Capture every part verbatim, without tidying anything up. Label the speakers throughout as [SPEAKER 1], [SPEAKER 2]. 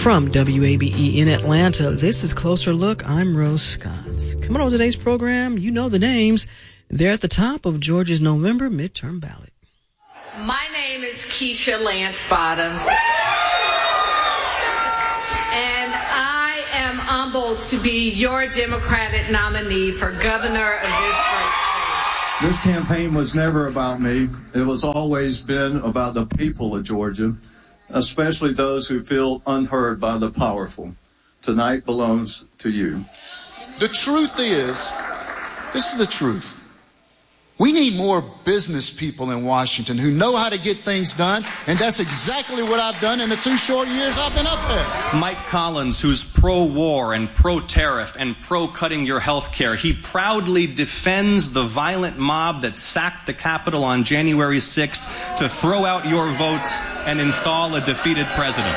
[SPEAKER 1] From W A B E in Atlanta, this is Closer Look. I'm Rose Scott. Coming on today's program, you know the names. They're at the top of Georgia's November midterm ballot.
[SPEAKER 2] My name is Keisha Lance Bottoms. And I am humbled to be your Democratic nominee for governor of this great state.
[SPEAKER 3] This campaign was never about me. It was always been about the people of Georgia, especially those who feel unheard by the powerful. Tonight belongs to you.
[SPEAKER 4] The truth is, this is the truth. We need more business people in Washington who know how to get things done, and that's exactly what I've done in the two short years I've been up there.
[SPEAKER 5] Mike Collins, who's pro-war and pro-tariff and pro-cutting your health care, he proudly defends the violent mob that sacked the Capitol on January sixth to throw out your votes and install a defeated president.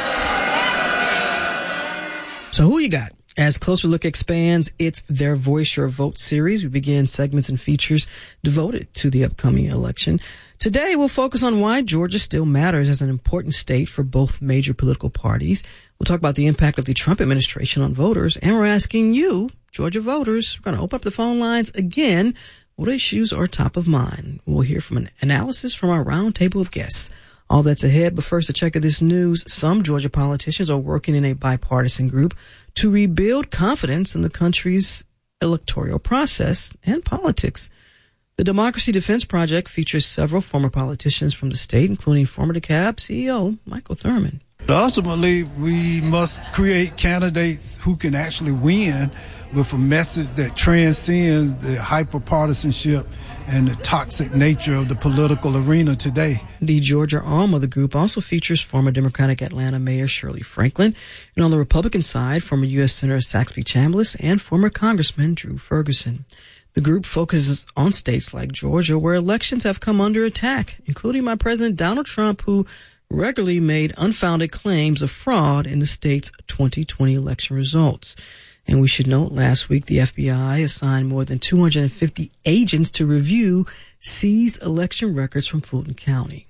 [SPEAKER 1] So who you got? As Closer Look expands its Their Voice, Your Vote series, we begin segments and features devoted to the upcoming election. Today, we'll focus on why Georgia still matters as an important state for both major political parties. We'll talk about the impact of the Trump administration on voters, and we're asking you, Georgia voters, we're going to open up the phone lines again. What issues are top of mind? We'll hear from an analysis from our roundtable of guests. All that's ahead, but first, a check of this news. Some Georgia politicians are working in a bipartisan group to rebuild confidence in the country's electoral process and politics. The Democracy Defense Project features several former politicians from the state, including former DeKalb C E O Michael Thurman.
[SPEAKER 6] Ultimately, we must create candidates who can actually win with a message that transcends the hyper-partisanship and the toxic nature of the political arena today.
[SPEAKER 1] The Georgia arm of the group also features former Democratic Atlanta Mayor Shirley Franklin, and on the Republican side, former U S Senator Saxby Chambliss and former Congressman Drew Ferguson. The group focuses on states like Georgia, where elections have come under attack, including by President Donald Trump, who regularly made unfounded claims of fraud in the state's twenty twenty election results. And we should note, last week, the F B I assigned more than two hundred fifty agents to review seized election records from Fulton County.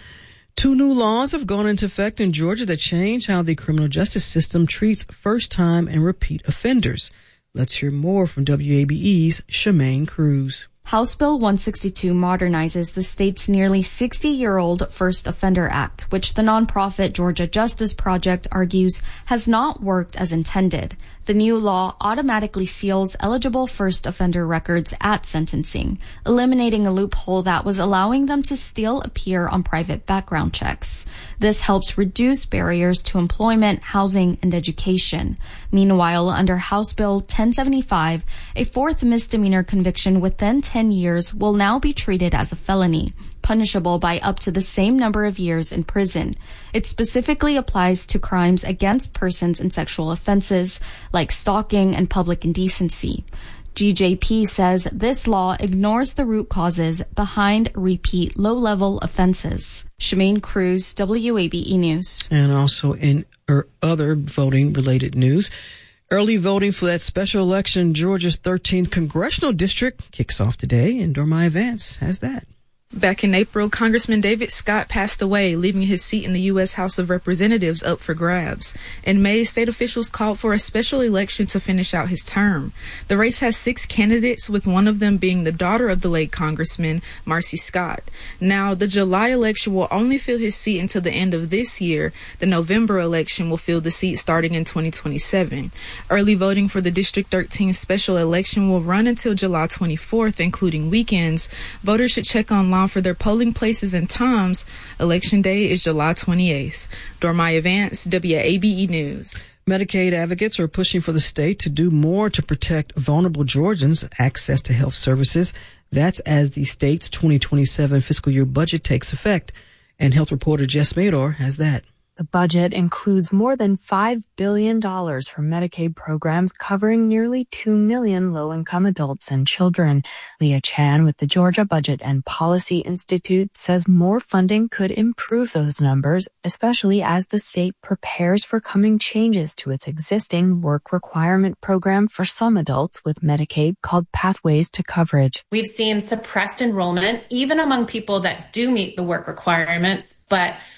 [SPEAKER 1] Two new laws have gone into effect in Georgia that change how the criminal justice system treats first-time and repeat offenders. Let's hear more from W A B E's Shemaine Cruz.
[SPEAKER 7] House Bill one sixty-two modernizes the state's nearly sixty-year-old First Offender Act, which the nonprofit Georgia Justice Project argues has not worked as intended. The new law automatically seals eligible first offender records at sentencing, eliminating a loophole that was allowing them to still appear on private background checks. This helps reduce barriers to employment, housing, and education. Meanwhile, under House Bill ten seventy-five, a fourth misdemeanor conviction within ten years will now be treated as a felony, punishable by up to the same number of years in prison. It specifically applies to crimes against persons and sexual offenses like stalking and public indecency. G J P says this law ignores the root causes behind repeat low-level offenses. Shemaine Cruz, W A B E News.
[SPEAKER 1] And also in er, other voting-related news, early voting for that special election, Georgia's thirteenth congressional district, kicks off today, and Dormaya Vance has that.
[SPEAKER 8] Back in April, Congressman David Scott passed away, leaving his seat in the U S House of Representatives up for grabs. In May, state officials called for a special election to finish out his term. The race has six candidates, with one of them being the daughter of the late Congressman, Marcy Scott. Now, the July election will only fill his seat until the end of this year. The November election will fill the seat starting in twenty twenty-seven. Early voting for the District thirteen special election will run until July twenty-fourth, including weekends. Voters should check online for their polling places and times. Election day is July twenty-eighth. Dormaya Vance, W A B E News.
[SPEAKER 1] Medicaid advocates are pushing for the state to do more to protect vulnerable Georgians' access to health services. That's as the state's twenty twenty-seven fiscal year budget takes effect. And health reporter Jess Mador has that.
[SPEAKER 9] The budget includes more than five billion dollars for Medicaid programs covering nearly two million low-income adults and children. Leah Chan with the Georgia Budget and Policy Institute says more funding could improve those numbers, especially as the state prepares for coming changes to its existing work requirement program for some adults with Medicaid called Pathways to Coverage.
[SPEAKER 10] We've seen suppressed enrollment, even among people that do meet the work requirements, but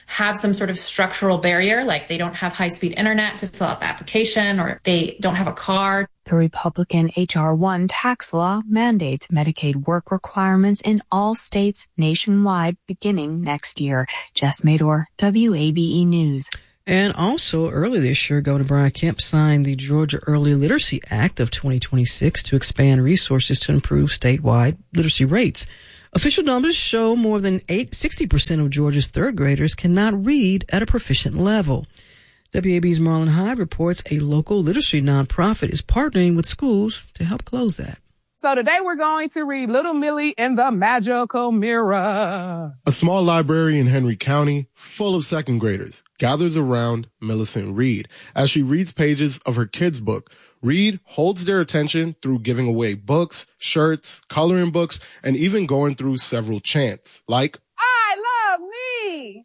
[SPEAKER 10] have some sort of structural barrier, like they don't have high-speed internet to fill out the application, or they don't have a car.
[SPEAKER 9] The Republican H R one tax law mandates Medicaid work requirements in all states nationwide beginning next year. Jess Mador, W A B E News.
[SPEAKER 1] And also, earlier this year, Governor Brian Kemp signed the Georgia Early Literacy Act of twenty twenty-six to expand resources to improve statewide literacy rates. Official numbers show more than eight, sixty percent of Georgia's third graders cannot read at a proficient level. W A B's Marlon Hyde reports a local literacy nonprofit is partnering with schools to help close that.
[SPEAKER 11] So today we're going to read Little Millie and the Magical Mirror.
[SPEAKER 12] A small library in Henry County, full of second graders, gathers around Millicent Reed as she reads pages of her kids' book. Reed holds their attention through giving away books, shirts, coloring books, and even going through several chants, like,
[SPEAKER 11] I love me!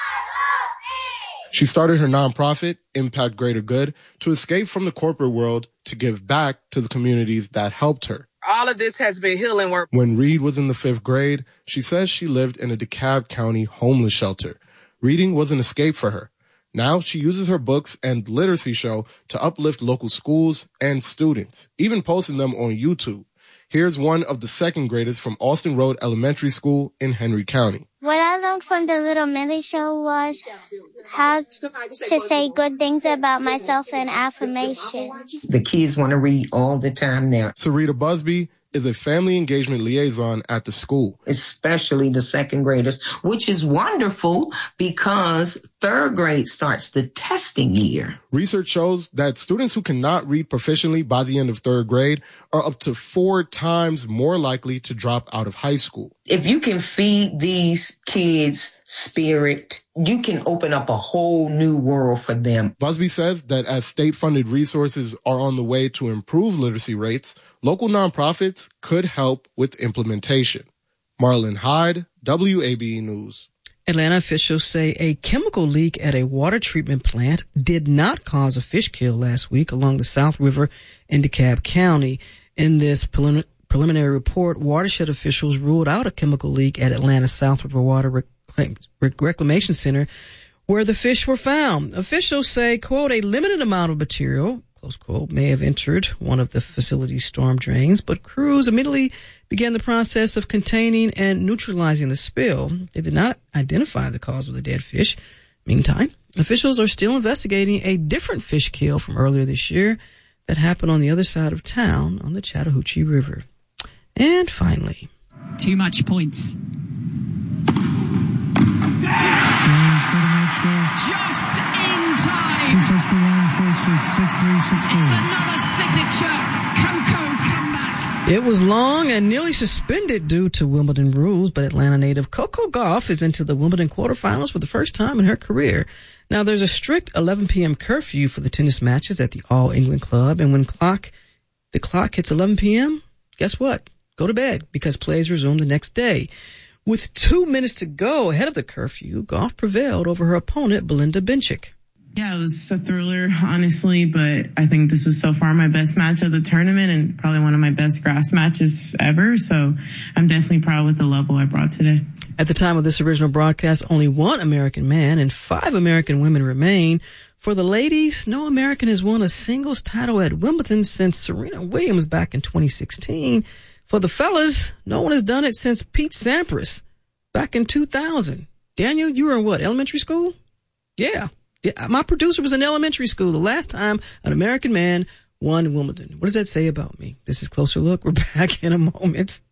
[SPEAKER 12] She started her nonprofit, Impact Greater Good, to escape from the corporate world to give back to the communities that helped her.
[SPEAKER 11] All of this has been healing work.
[SPEAKER 12] When Reed was in the fifth grade, she says she lived in a DeKalb County homeless shelter. Reading was an escape for her. Now she uses her books and literacy show to uplift local schools and students, even posting them on YouTube. Here's one of the second graders from Austin Road Elementary School in Henry County.
[SPEAKER 13] What I learned from the Little Millie show was how to say good things about myself and affirmation.
[SPEAKER 14] The kids want to read all the time now.
[SPEAKER 12] Sarita Busby is a family engagement liaison at the school.
[SPEAKER 14] Especially the second graders, which is wonderful because third grade starts the testing year.
[SPEAKER 12] Research shows that students who cannot read proficiently by the end of third grade are up to four times more likely to drop out of high school.
[SPEAKER 14] If you can feed these kids spirit, you can open up a whole new world for them.
[SPEAKER 12] Busby says that as state-funded resources are on the way to improve literacy rates, local nonprofits could help with implementation. Marlon Hyde, W A B E News.
[SPEAKER 1] Atlanta officials say a chemical leak at a water treatment plant did not cause a fish kill last week along the South River in DeKalb County. In this prelim- preliminary report, watershed officials ruled out a chemical leak at Atlanta's South River Water Reclaim- Reclamation Center where the fish were found. Officials say, quote, a limited amount of material, close quote, may have entered one of the facility's storm drains, but crews immediately began the process of containing and neutralizing the spill. They did not identify the cause of the dead fish. Meantime, officials are still investigating a different fish kill from earlier this year that happened on the other side of town on the Chattahoochee River. And finally,
[SPEAKER 15] too much points. Just in time. It's another signature Coco comeback.
[SPEAKER 1] It was long and nearly suspended due to Wimbledon rules, but Atlanta native Coco Gauff is into the Wimbledon quarterfinals for the first time in her career. Now, there's a strict eleven p.m. curfew for the tennis matches at the All England Club, and when clock the clock hits eleven p.m., guess what? Go to bed, because plays resume the next day. With two minutes to go ahead of the curfew, Gauff prevailed over her opponent, Belinda Bencic.
[SPEAKER 16] Yeah, it was a thriller, honestly, but I think this was so far my best match of the tournament and probably one of my best grass matches ever. So I'm definitely proud with the level I brought today.
[SPEAKER 1] At the time of this original broadcast, only one American man and five American women remain. For the ladies, no American has won a singles title at Wimbledon since Serena Williams back in twenty sixteen. For the fellas, no one has done it since Pete Sampras back in two thousand. Daniel, you were in what, elementary school? Yeah. yeah. My producer was in elementary school the last time an American man won Wimbledon. What does that say about me? This is Closer Look. We're back in a moment.